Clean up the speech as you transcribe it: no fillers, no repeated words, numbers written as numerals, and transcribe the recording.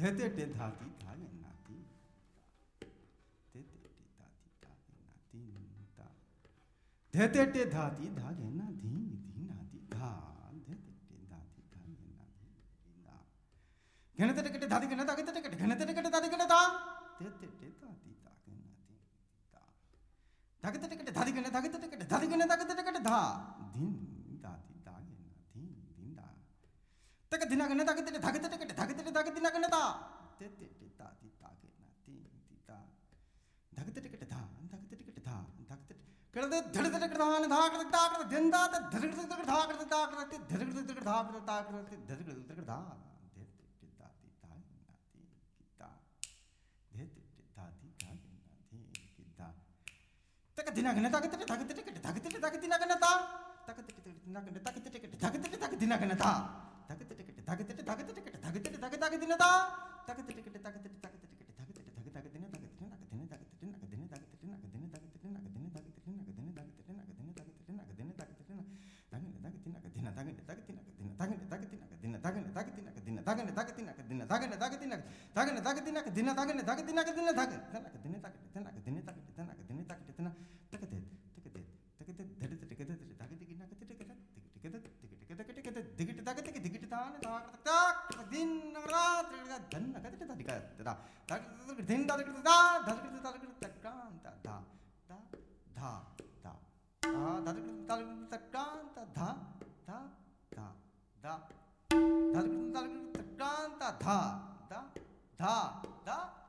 धते टे धाती धागे नाती धते टे धाती धागे नाती ता धते टे धाती धागे ना धी धी नाती धा धते टे धाती धागे ना धी धा घनते टे धाती घनता घनते टे घनते टे धाती घनता धते टे धाती धागे ना धी ता धागते टे धाती घनता धागते टे धाती घनता धागते टे धा धिन धाती धागे ना धी धिन धा तक दिना गने तक तेरे धागे तेरे धागे तेरे धागे दिना गने ता ते ते ते ता ती तागे ना ती ती ता धागे तेरे धा धागे तेरे धा धागे तेरे कर दे धड़ धड़ कर धान धा कर ता कर दिन दा ते धड़ धड़ कर धा कर ता कर ते धड़ धड़ कर धा कर ता कर ते धड़ धड़ कर धा ते ते ता ती तागे ना ती की ता ते ते ता ती तागे ना ती की ता तक दिना गने तक तेरे धागे तेरे धागे तेरे धागे दिना गने ता तक तेरे दिना गने तक तेरे धागे तेरे धागे दिना गने ता धागे तेरे धागे तेरे धागे तेरे धागे तेरे धागे धागे दिना ता धागे तेरे धागे तेरे धागे तेरे धागे तेरे धागे धागे दिना धागे तेरे नागे दिने धागे तेरे नागे दिने धागे तेरे नागे दिने धागे तेरे नागे दिने धागे तेरे नागे दिने धागे तेरे नागे दिने धागे तेरे नागे दिने धागे तेरे नागे धागे धागे दिना धागे दिना धागे धागे दिना धागे धागे दिना दिना धागे धागे दिना दिना धागे धागे दिना दिना धागे धागे दिना धागे धागे दिना दिना धागे धागे दिना दिना धागे धागे दिने धागे दिना दिने धागे दिना दिने धागे दिना तक दे तक दे तक दे धड़े धड़े के धड़े धागे दिना के धड़े के धड़े दिगट दागे ते दिगट दान दाग तक दिन रात धन नगद ते दिगा दा तक दिन दा दा धक तक तकान दा दा दा धा दा धक तकान दा धा धा धा दा धक तकान दा धा दा धा धा